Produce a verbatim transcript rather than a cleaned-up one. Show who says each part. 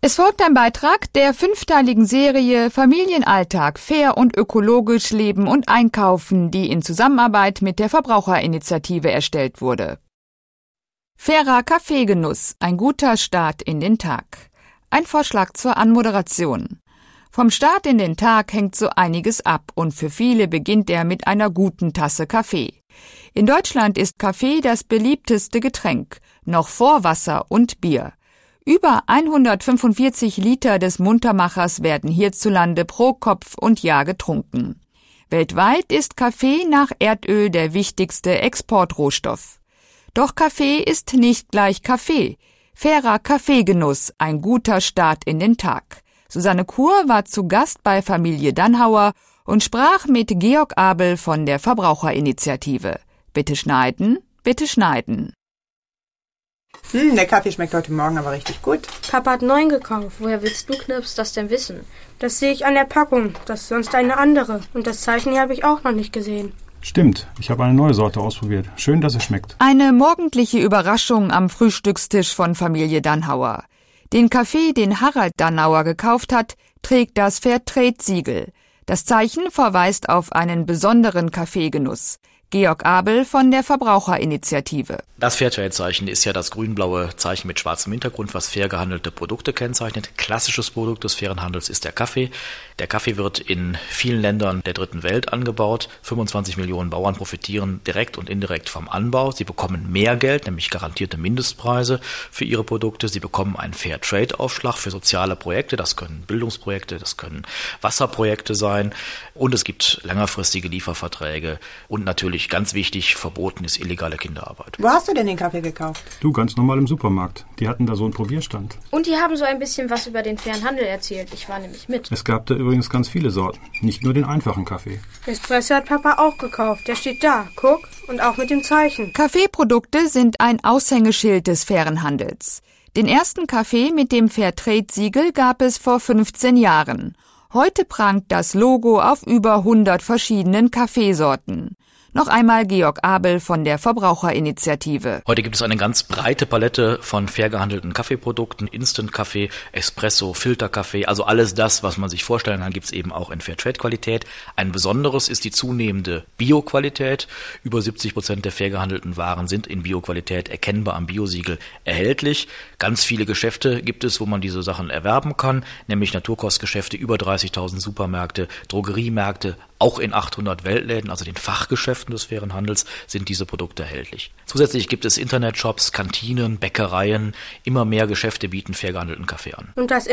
Speaker 1: Es folgt ein Beitrag der fünfteiligen Serie Familienalltag, fair und ökologisch leben und einkaufen, die in Zusammenarbeit mit der Verbraucherinitiative erstellt wurde. Fairer Kaffeegenuss, ein guter Start in den Tag. Ein Vorschlag zur Anmoderation. Vom Start in den Tag hängt so einiges ab und für viele beginnt er mit einer guten Tasse Kaffee. In Deutschland ist Kaffee das beliebteste Getränk, noch vor Wasser und Bier. Über hundertfünfundvierzig Liter des Muntermachers werden hierzulande pro Kopf und Jahr getrunken. Weltweit ist Kaffee nach Erdöl der wichtigste Exportrohstoff. Doch Kaffee ist nicht gleich Kaffee. Fairer Kaffeegenuss, ein guter Start in den Tag. Susanne Kur war zu Gast bei Familie Dannhauer und sprach mit Georg Abel von der Verbraucherinitiative. Bitte schneiden, bitte schneiden.
Speaker 2: Hm, der Kaffee schmeckt heute Morgen aber richtig gut.
Speaker 3: Papa hat neun gekauft. Woher willst du, Knips, das denn wissen?
Speaker 4: Das sehe ich an der Packung. Das ist sonst eine andere. Und das Zeichen hier habe ich auch noch nicht gesehen.
Speaker 5: Stimmt, ich habe eine neue Sorte ausprobiert. Schön, dass es schmeckt.
Speaker 1: Eine morgendliche Überraschung am Frühstückstisch von Familie Dannhauer. Den Kaffee, den Harald Dannhauer gekauft hat, trägt das Fairtrade-Siegel. Das Zeichen verweist auf einen besonderen Kaffeegenuss. Georg Abel von der Verbraucherinitiative.
Speaker 6: Das Fairtrade-Zeichen ist ja das grün-blaue Zeichen mit schwarzem Hintergrund, was fair gehandelte Produkte kennzeichnet. Klassisches Produkt des fairen Handels ist der Kaffee. Der Kaffee wird in vielen Ländern der dritten Welt angebaut. fünfundzwanzig Millionen Bauern profitieren direkt und indirekt vom Anbau. Sie bekommen mehr Geld, nämlich garantierte Mindestpreise für ihre Produkte. Sie bekommen einen Fairtrade-Aufschlag für soziale Projekte. Das können Bildungsprojekte, das können Wasserprojekte sein. Und es gibt längerfristige Lieferverträge. Und natürlich, ganz wichtig, verboten ist illegale Kinderarbeit.
Speaker 2: Wo hast du denn den Kaffee gekauft?
Speaker 5: Du, ganz normal im Supermarkt. Die hatten da so einen Probierstand.
Speaker 3: Und die haben so ein bisschen was über den fairen Handel erzählt. Ich war nämlich mit.
Speaker 5: Es gab da übrigens ganz viele Sorten, nicht nur den einfachen Kaffee.
Speaker 4: Espresso hat Papa auch gekauft. Der steht da, guck, und auch mit dem Zeichen.
Speaker 1: Kaffeeprodukte sind ein Aushängeschild des fairen Handels. Den ersten Kaffee mit dem Fairtrade-Siegel gab es vor fünfzehn Jahren. Heute prangt das Logo auf über hundert verschiedenen Kaffeesorten. Noch einmal Georg Abel von der Verbraucherinitiative.
Speaker 6: Heute gibt es eine ganz breite Palette von fair gehandelten Kaffeeprodukten, Instant-Kaffee, Espresso, Filterkaffee, also alles das, was man sich vorstellen kann, gibt es eben auch in Fairtrade-Qualität. Ein besonderes ist die zunehmende Bio-Qualität. Über siebzig Prozent der fair gehandelten Waren sind in Bio-Qualität erkennbar am Biosiegel erhältlich. Ganz viele Geschäfte gibt es, wo man diese Sachen erwerben kann, nämlich Naturkostgeschäfte, über dreißigtausend Supermärkte, Drogeriemärkte, auch in achthundert Weltläden, also den Fachgeschäften des fairen Handels, sind diese Produkte erhältlich. Zusätzlich gibt es Internetshops, Kantinen, Bäckereien. Immer mehr Geschäfte bieten fair gehandelten Kaffee an.
Speaker 4: Und das